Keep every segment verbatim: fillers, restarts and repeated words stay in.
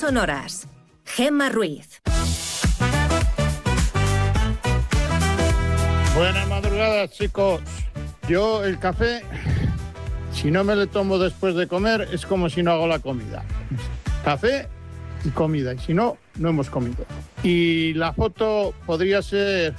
sonoras. Gemma Ruiz. Buenas madrugadas, chicos. Yo el café, si no me lo tomo después de comer, es como si no hago la comida. Café y comida, y si no, no hemos comido. Y la foto podría ser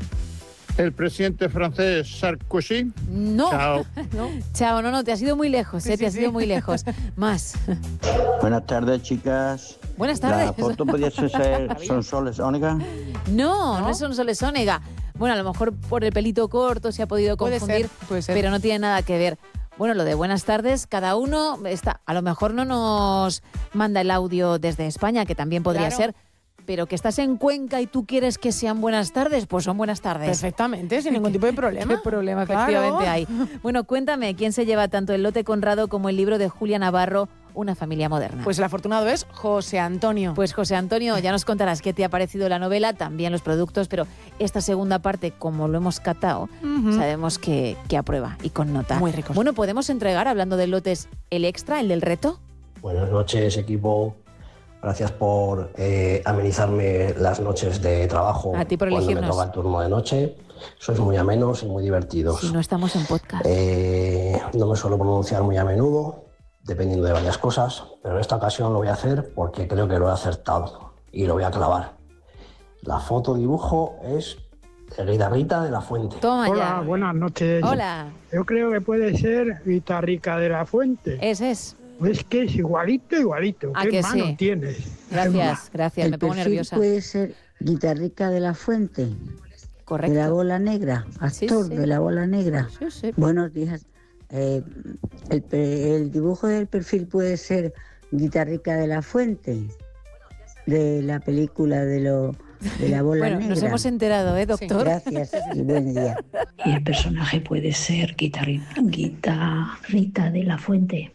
el presidente francés Sarkozy. No. Chao. no. Chao, no, no, te has ido muy lejos, Sí, ¿eh? sí, te has sí. ido muy lejos. Más. Buenas tardes, chicas. Buenas tardes. La foto podría ser Sonsoles Onega. No, no, ¿No? es Sonsoles Onega. Bueno, a lo mejor por el pelito corto se ha podido Puede confundir, ser, puede ser. pero no tiene nada que ver. Bueno, lo de buenas tardes, cada uno está, a lo mejor no nos manda el audio desde España, que también podría Claro. ser, pero que estás en Cuenca y tú quieres que sean buenas tardes, pues son buenas tardes. Perfectamente, sin ningún tipo de problema. ¿Qué problema Claro. efectivamente hay? Bueno, cuéntame, ¿quién se lleva tanto el lote Conrado como el libro de Julia Navarro, Una familia moderna? Pues el afortunado es José Antonio. Pues José Antonio, ya nos contarás qué te ha parecido la novela, también los productos, pero esta segunda parte, como lo hemos catado, Ujú. sabemos que, que aprueba y con nota. Muy ricos. Bueno, ¿podemos entregar, hablando de lotes, el extra, el del reto? Buenas noches, equipo. Gracias por eh, amenizarme las noches de trabajo A ti por cuando me elegirnos. toca el turno de noche. Sois muy amenos y muy divertidos. Si no estamos en podcast. Eh, no me suelo pronunciar muy a menudo, dependiendo de varias cosas, pero en esta ocasión lo voy a hacer porque creo que lo he acertado y lo voy a clavar. La foto dibujo es de Guitarrita de la Fuente. Toma Hola, ya. buenas noches. Hola, Yo creo que puede ser Guitarrica de la Fuente. ese es. Es que es igualito, igualito. ¿A ¿Qué que mano sí? tienes? Gracias, gracias, El me pongo perfil nerviosa. puede ser Guitarrica de la Fuente, de la Correcto. bola negra, Sí, actor sí. de la bola negra. Sí, sí. Buenos días. Eh, el, pe- el dibujo del perfil puede ser Guitarrica de la Fuente, de la película de, lo, de la bola Bueno, negra. nos hemos enterado, ¿eh, doctor? Gracias y buen día. Y el personaje puede ser guitarri- Guitarrita de la Fuente.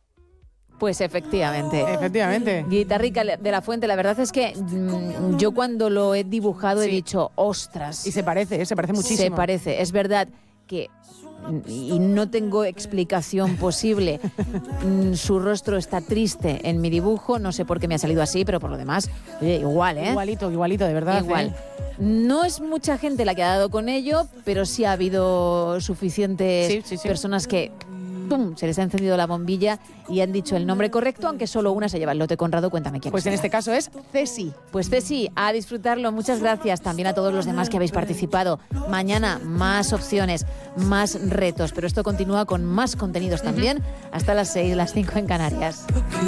Pues efectivamente. Efectivamente. Guitarrica de la Fuente, la verdad es que mm, yo cuando lo he dibujado he Sí. dicho, ostras, Y se parece, ¿eh? se parece muchísimo. se parece. Es verdad que, mm, y no tengo explicación posible, mm, su rostro está triste en mi dibujo, no sé por qué me ha salido así, pero por lo demás, oye, igual, ¿eh? Igualito, igualito, de verdad. Igual. ¿eh? No es mucha gente la que ha dado con ello, pero sí ha habido suficientes Sí, sí, sí. personas que ¡pum!, se les ha encendido la bombilla y han dicho el nombre correcto, aunque solo una se lleva el lote Conrado. Cuéntame quién Pues es. en este caso es Ceci. Pues Ceci, a disfrutarlo. Muchas gracias también a todos los demás que habéis participado. Mañana más opciones, más retos, pero esto continúa con más contenidos también hasta las seis, las cinco en Canarias.